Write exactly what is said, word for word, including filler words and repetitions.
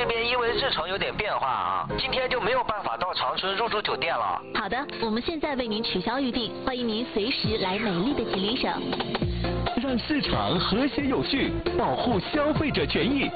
这边因为日程有点变化啊，今天就没有办法到长春入住酒店了。 好的，我们现在为您取消预订，欢迎您随时来美丽的吉林省。 让市场和谐有序，保护消费者权益。